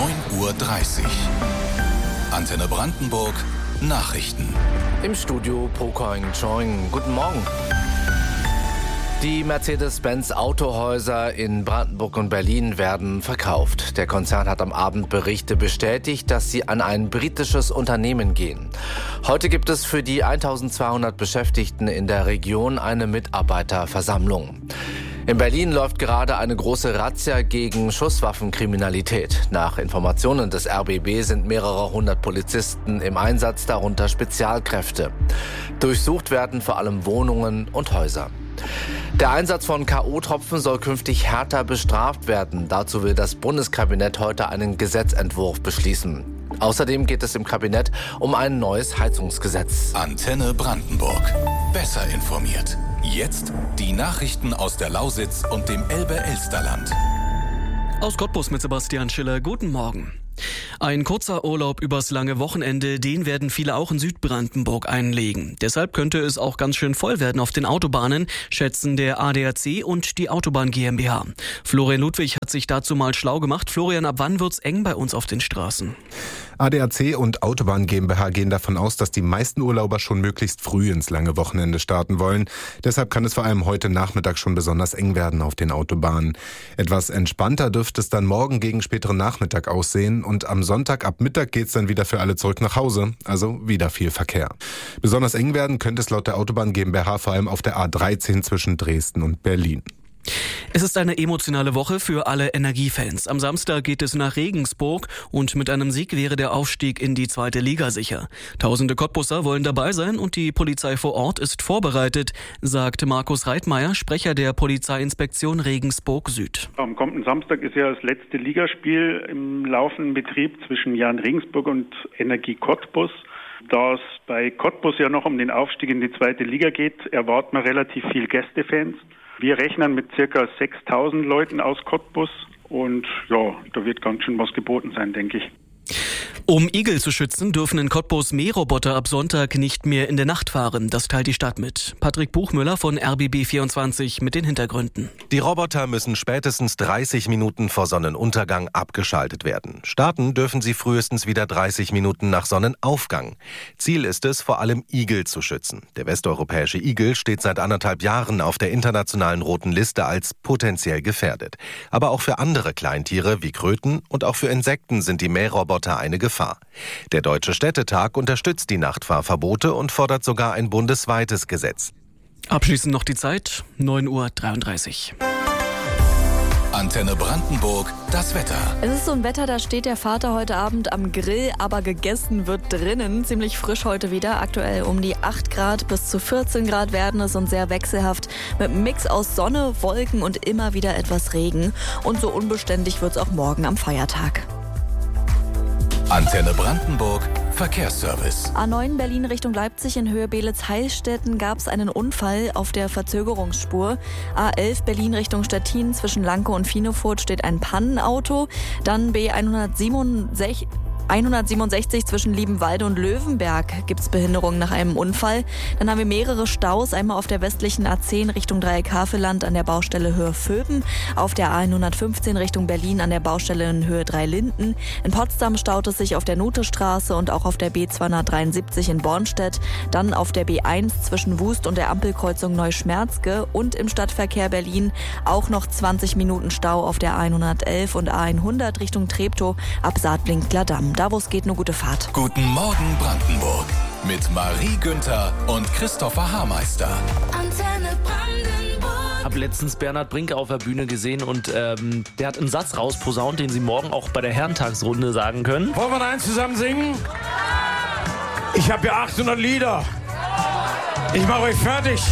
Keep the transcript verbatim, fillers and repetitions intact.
neun Uhr dreißig. Antenne Brandenburg, Nachrichten. Im Studio Pocoing Choing. Guten Morgen. Die Mercedes-Benz Autohäuser in Brandenburg und Berlin werden verkauft. Der Konzern hat am Abend Berichte bestätigt, dass sie an ein britisches Unternehmen gehen. Heute gibt es für die eintausendzweihundert Beschäftigten in der Region eine Mitarbeiterversammlung. In Berlin läuft gerade eine große Razzia gegen Schusswaffenkriminalität. Nach Informationen des R B B sind mehrere hundert Polizisten im Einsatz, darunter Spezialkräfte. Durchsucht werden vor allem Wohnungen und Häuser. Der Einsatz von K O-Tropfen soll künftig härter bestraft werden. Dazu will das Bundeskabinett heute einen Gesetzentwurf beschließen. Außerdem geht es im Kabinett um ein neues Heizungsgesetz. Antenne Brandenburg. Besser informiert. Jetzt die Nachrichten aus der Lausitz und dem Elbe-Elsterland. Aus Cottbus mit Sebastian Schiller. Guten Morgen. Ein kurzer Urlaub übers lange Wochenende, den werden viele auch in Südbrandenburg einlegen. Deshalb könnte es auch ganz schön voll werden auf den Autobahnen, schätzen der A D A C und die Autobahn GmbH. Florian Ludwig hat sich dazu mal schlau gemacht. Florian, ab wann wird's eng bei uns auf den Straßen? A D A C und Autobahn GmbH gehen davon aus, dass die meisten Urlauber schon möglichst früh ins lange Wochenende starten wollen. Deshalb kann es vor allem heute Nachmittag schon besonders eng werden auf den Autobahnen. Etwas entspannter dürfte es dann morgen gegen späteren Nachmittag aussehen und am Sonntag ab Mittag geht's dann wieder für alle zurück nach Hause, also wieder viel Verkehr. Besonders eng werden könnte es laut der Autobahn GmbH vor allem auf der A dreizehn zwischen Dresden und Berlin. Es ist eine emotionale Woche für alle Energiefans. Am Samstag geht es nach Regensburg und mit einem Sieg wäre der Aufstieg in die zweite Liga sicher. Tausende Cottbusser wollen dabei sein und die Polizei vor Ort ist vorbereitet, sagt Markus Reitmeier, Sprecher der Polizeiinspektion Regensburg Süd. Am kommenden Samstag ist ja das letzte Ligaspiel im laufenden Betrieb zwischen Jan Regensburg und Energie Cottbus. Da es bei Cottbus ja noch um den Aufstieg in die zweite Liga geht, erwarten wir relativ viel Gästefans. Wir rechnen mit circa sechstausend Leuten aus Cottbus und ja, da wird ganz schön was geboten sein, denke ich. Um Igel zu schützen, dürfen in Cottbus Mähroboter ab Sonntag nicht mehr in der Nacht fahren. Das teilt die Stadt mit. Patrick Buchmüller von R B B vierundzwanzig mit den Hintergründen. Die Roboter müssen spätestens dreißig Minuten vor Sonnenuntergang abgeschaltet werden. Starten dürfen sie frühestens wieder dreißig Minuten nach Sonnenaufgang. Ziel ist es, vor allem Igel zu schützen. Der westeuropäische Igel steht seit anderthalb Jahren auf der internationalen roten Liste als potenziell gefährdet. Aber auch für andere Kleintiere wie Kröten und auch für Insekten sind die Mähroboter eine Gefahr. Der Deutsche Städtetag unterstützt die Nachtfahrverbote und fordert sogar ein bundesweites Gesetz. Abschließend noch die Zeit, neun Uhr dreiunddreißig. Antenne Brandenburg, das Wetter. Es ist so ein Wetter, da steht der Vater heute Abend am Grill, aber gegessen wird drinnen. Ziemlich frisch heute wieder, aktuell um die acht Grad bis zu vierzehn Grad werden es und sehr wechselhaft mit einem Mix aus Sonne, Wolken und immer wieder etwas Regen. Und so unbeständig wird es auch morgen am Feiertag. Antenne Brandenburg, Verkehrsservice. A neun Berlin Richtung Leipzig in Höhe Beelitz-Heilstätten gab es einen Unfall auf der Verzögerungsspur. A elf Berlin Richtung Stettin zwischen Lanke und Finefurt steht ein Pannenauto. Dann B hundertsiebenundsechzig hundertsiebenundsechzig zwischen Liebenwalde und Löwenberg gibt es Behinderungen nach einem Unfall. Dann haben wir mehrere Staus, einmal auf der westlichen A zehn Richtung Dreieck-Havelland an der Baustelle Höhe Vöben, auf der A hundertfünfzehn Richtung Berlin an der Baustelle in Höhe Dreilinden. In Potsdam staut es sich auf der Nothestraße und auch auf der B zweihundertdreiundsiebzig in Bornstedt. Dann auf der B eins zwischen Wust und der Ampelkreuzung Neuschmerzge und im Stadtverkehr Berlin auch noch zwanzig Minuten Stau auf der A hundertelf und A hundert Richtung Treptow ab Saatling-Gladam. Da, wo es geht, nur gute Fahrt. Guten Morgen Brandenburg mit Marie Günther und Christopher Haarmeister. Antenne Brandenburg. Ich habe letztens Bernhard Brinke auf der Bühne gesehen und ähm, der hat einen Satz rausposaunt, den Sie morgen auch bei der Herrentagsrunde sagen können. Wollen wir da eins zusammen singen? Ich habe ja achthundert Lieder. Ich mache euch fertig.